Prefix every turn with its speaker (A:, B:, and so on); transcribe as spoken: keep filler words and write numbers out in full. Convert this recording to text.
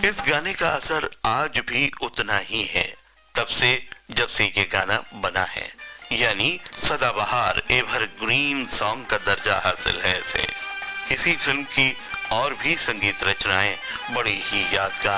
A: इस गाने का असर आज भी उतना ही है तब से जब से ये गाना बना है, यानी सदाबहार एवरग्रीन सॉन्ग का दर्जा हासिल है इसे। इसी फिल्म की और भी संगीत रचनाएं बड़ी ही यादगार